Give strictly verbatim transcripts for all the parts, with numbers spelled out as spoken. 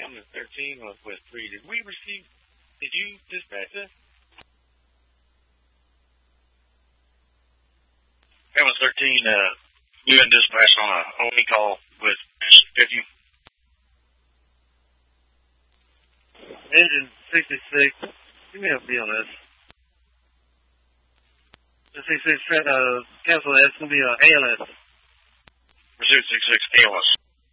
Cameron thirteen, Northwest three. Did we receive, did you dispatch us? Cameron thirteen, uh, you and dispatch on a O E call with fifty. Engine sixty-six, give me a B on this. sixty-six, uh, cancel that, it's going to be uh, A L S. Pursuit sixty-six, A L S.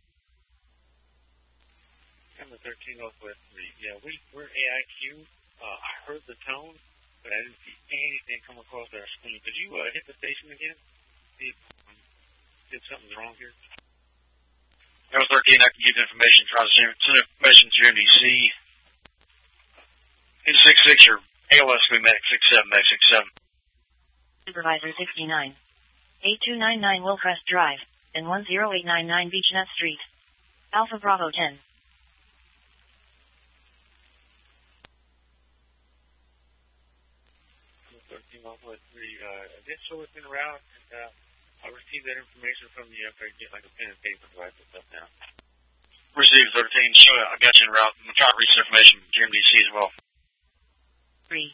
Cameron thirteen, Northwest three. Yeah, we, we're A I Q. Uh, I heard the tone, but I didn't see anything come across our screen. Did you uh, hit the station again? See if something's wrong here? Cameron thirteen, I can give information. Try to send information to your M D C. eight six six, your A L S, we met six seven, Max six seven. Supervisor sixty-nine. eight two nine nine Willcrest Drive, and one zero eight nine nine Beechnut Street. Alpha Bravo ten. thirteen, Northwest three, uh, I did show it's in route, and, uh, I received that information from you after I get like a pen and paper to write this stuff down. Received thirteen, show I got you in route. I'm trying to reach the information from G M D C as well. three.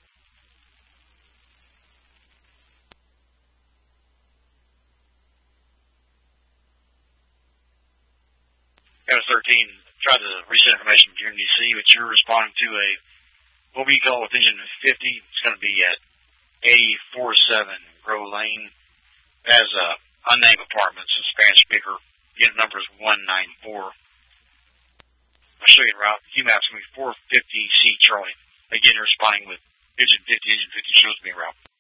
Cameron thirteen, tried to reach the information from G M D C, but you're responding to a what we call with engine fifty. It's going to be at A forty-seven Grove Lane. It has uh, unnamed apartments, a Spanish speaker. Unit number is one nine four. I'll show you the route. Q map's going to be four fifty C Charlie. Again, you're responding with engine fifty, engine fifty shows me a route.